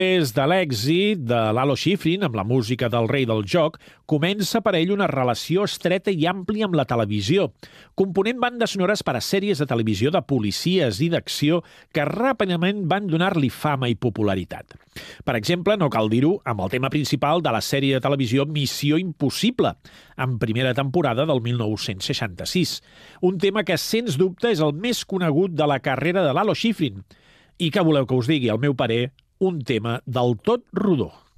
Des de l'èxit de Lalo Schifrin amb la música del Rei del Joc, comença per ell una relació estreta i àmplia amb la televisió, component bandes sonores per a sèries de televisió de policies i d'acció que ràpidament van donar-li fama i popularitat. Per exemple, no cal dir-ho, amb el tema principal de la sèrie de televisió Missió Impossible, en primera temporada del 1966. Un tema que, sens dubte, és el més conegut de la carrera de Lalo Schifrin. I què voleu que us digui? Al meu parer, un tema del tot rodó.